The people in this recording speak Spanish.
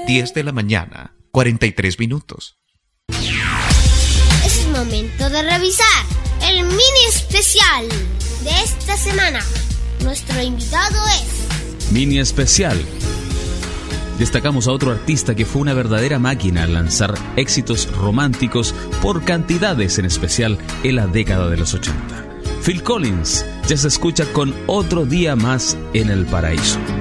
10 de la mañana, 43 minutos. Es momento de revisar el mini especial de esta semana. Nuestro invitado es... Mini especial. Destacamos a otro artista que fue una verdadera máquina al lanzar éxitos románticos por cantidades, en especial en la década de los 80. Phil Collins ya se escucha con Otro Día Más en el Paraíso.